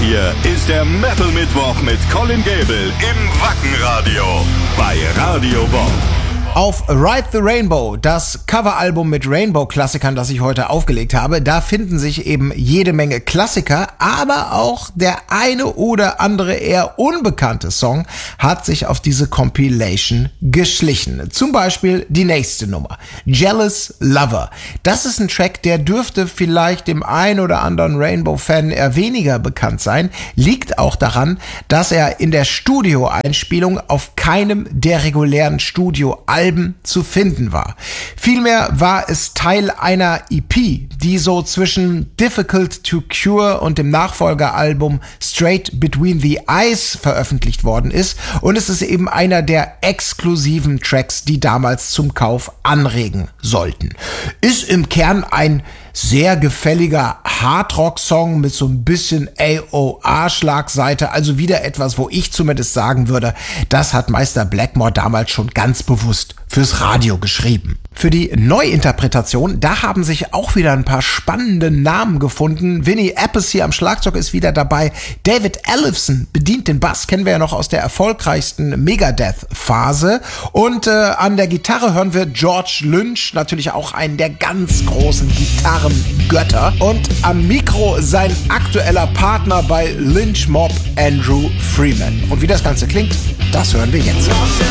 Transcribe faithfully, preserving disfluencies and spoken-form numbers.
hier ist der Metal Mittwoch mit Colin Gable im Wackenradio bei Radio Bob. Auf Ride the Rainbow, das Coveralbum mit Rainbow-Klassikern, das ich heute aufgelegt habe, da finden sich eben jede Menge Klassiker, aber auch der eine oder andere eher unbekannte Song hat sich auf diese Compilation geschlichen. Zum Beispiel die nächste Nummer, Jealous Lover. Das ist ein Track, der dürfte vielleicht dem einen oder anderen Rainbow-Fan eher weniger bekannt sein, liegt auch daran, dass er in der Studioeinspielung auf keinem der regulären Studioalben zu finden war. Vielmehr war es Teil einer E P, die so zwischen Difficult to Cure und dem Nachfolgeralbum Straight Between the Eyes veröffentlicht worden ist, und es ist eben einer der exklusiven Tracks, die damals zum Kauf anregen sollten. Ist im Kern ein sehr gefälliger Hardrock-Song mit so ein bisschen A O A-Schlagseite, also wieder etwas, wo ich zumindest sagen würde, das hat Meister Blackmore damals schon ganz bewusst fürs Radio geschrieben. Für die Neuinterpretation, da haben sich auch wieder ein paar spannende Namen gefunden. Vinnie Appice hier am Schlagzeug ist wieder dabei. David Ellefson bedient den Bass, kennen wir ja noch aus der erfolgreichsten Megadeth-Phase. Und äh, an der Gitarre hören wir George Lynch, natürlich auch einen der ganz großen Gitarrengötter. Und am Mikro sein aktueller Partner bei Lynch Mob, Andrew Freeman. Und wie das Ganze klingt, das hören wir jetzt.